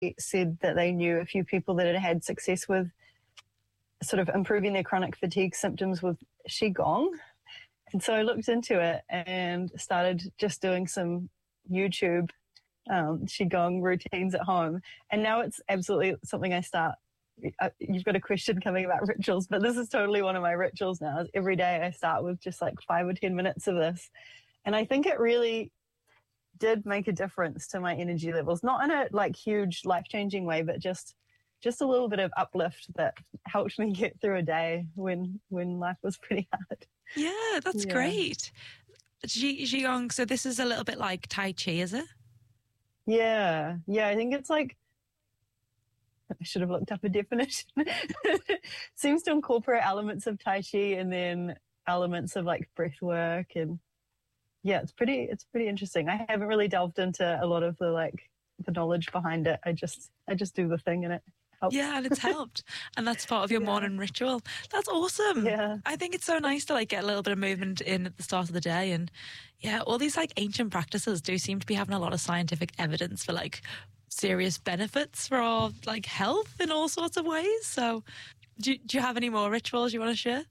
said that they knew a few people that had had success with sort of improving their chronic fatigue symptoms with Qigong. And so I looked into it and started just doing some YouTube Qigong routines at home. And now it's absolutely something I start. You've got a question coming about rituals, but this is totally one of my rituals now. Every day I start with just like 5 or 10 minutes of this. And I think it really did make a difference to my energy levels, not in a like huge life-changing way, but just a little bit of uplift that helped me get through a day when life was pretty hard. Yeah, that's great. Qigong, so this is a little bit like Tai Chi, is it? Yeah, I think it's like, I should have looked up a definition. Seems to incorporate elements of Tai Chi and then elements of like breath work, and yeah, it's pretty interesting. I haven't really delved into a lot of the knowledge behind it. I just do the thing and it helps. Yeah, and it's helped. And that's part of your morning ritual. That's awesome. Yeah. I think it's so nice to like get a little bit of movement in at the start of the day. And yeah, all these like ancient practices do seem to be having a lot of scientific evidence for like serious benefits for our like health in all sorts of ways. So do you have any more rituals you want to share?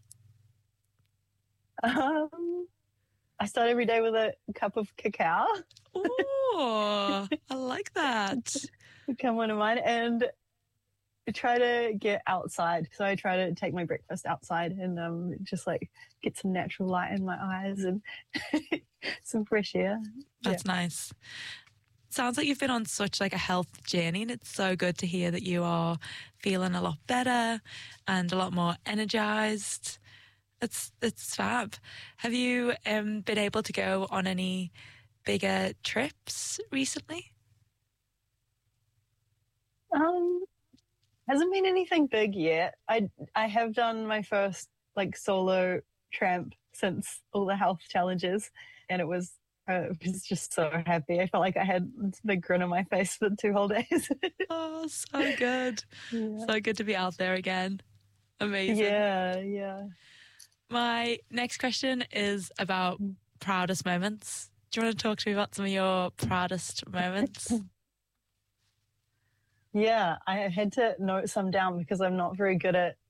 I start every day with a cup of cacao. Oh, I like that. Become one of mine. And I try to get outside. So I try to take my breakfast outside and just like get some natural light in my eyes and some fresh air. That's nice. Sounds like you've been on such like a health journey, and it's so good to hear that you are feeling a lot better and a lot more energized. It's fab. Have you been able to go on any bigger trips recently? Hasn't been anything big yet. I have done my first like solo tramp since all the health challenges, and I was just so happy. I felt like I had a big grin on my face for 2 whole days. Oh, so good. Yeah. So good to be out there again. Amazing. Yeah. My next question is about proudest moments. Do you want to talk to me about some of your proudest moments? Yeah, I had to note some down because I'm not very good at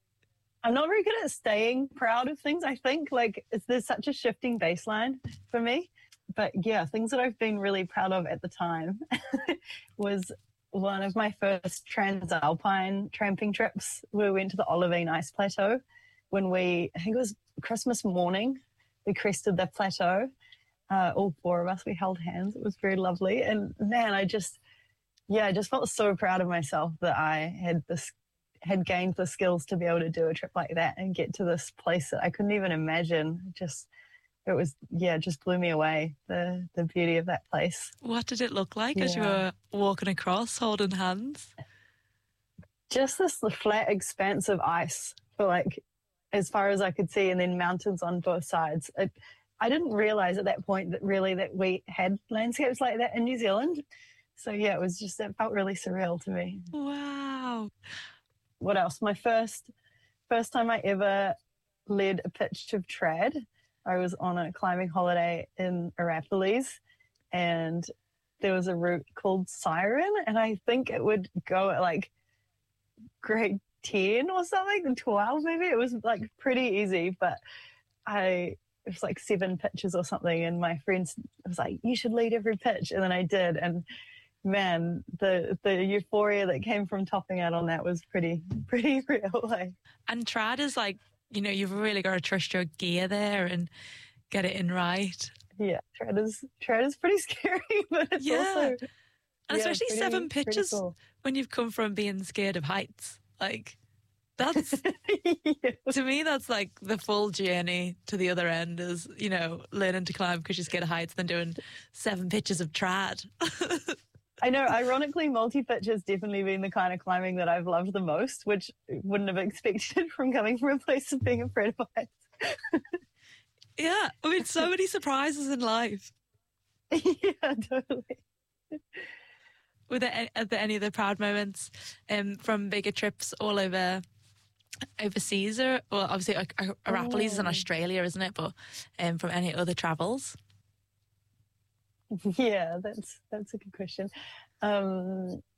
staying proud of things. I think like there's such a shifting baseline for me. But yeah, things that I've been really proud of at the time was one of my first transalpine tramping trips. We went to the Olivine Ice Plateau when I think it was Christmas morning, we crested the plateau. All 4 of us, we held hands. It was very lovely. And man, I just felt so proud of myself that I had gained the skills to be able to do a trip like that and get to this place that I couldn't even imagine. It just blew me away, the beauty of that place. What did it look like as you were walking across, holding hands? Just this flat expanse of ice for like as far as I could see, and then mountains on both sides. I didn't realize at that point that we had landscapes like that in New Zealand. So yeah, it felt really surreal to me. Wow. What else? My first time I ever led a pitch of trad. I was on a climbing holiday in Arapiles, and there was a route called Siren, and I think it would go at like grade 10 or something, 12 maybe. It was like pretty easy, but it was like 7 pitches or something, and my friend was like, you should lead every pitch, and then I did, and man, the euphoria that came from topping out on that was pretty real. Like. And trad is like, you've really got to trust your gear there and get it in right. Yeah, trad is pretty scary, but it's also... And especially 7 pitches cool. When you've come from being scared of heights. Like, that's... To me, that's like the full journey to the other end is, learning to climb because you're scared of heights, then doing 7 pitches of trad. I know, ironically, multi-pitch has definitely been the kind of climbing that I've loved the most, which wouldn't have expected from coming from a place of being afraid of heights. Yeah, I mean, so many surprises in life. Yeah, totally. Are there any other proud moments from bigger trips all over overseas? Well, obviously, Arapiles is in Australia, isn't it? But from any other travels? Yeah, that's a good question.